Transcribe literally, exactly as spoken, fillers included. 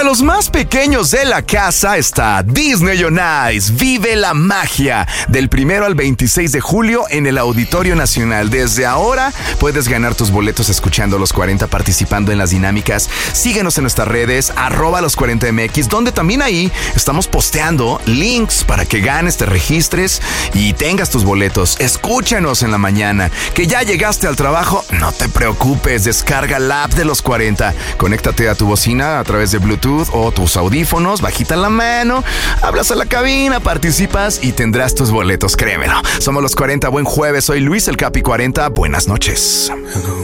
los más pequeños de la casa está Disney on Ice. Vive la magia del primero al veintiséis de julio en el Auditorio Nacional. Desde ahora puedes ganar tus boletos escuchando Los cuarenta, participando en las dinámicas. Síguenos en nuestras redes, arroba los cuarenta M X, donde también ahí estamos posteando links para que ganes, te registres y tengas tus boletos. Escúchanos en la mañana. Que ya llegaste al trabajo, no te preocupes, descarga la app de Los cuarenta. Conéctate a tu bocina a través de Bluetooth o tus audífonos, bajita en la mano, hablas a la cabina, participas y tendrás tus boletos, créemelo. Somos Los cuarenta, buen jueves, soy Luis el Capi cuarenta, buenas noches.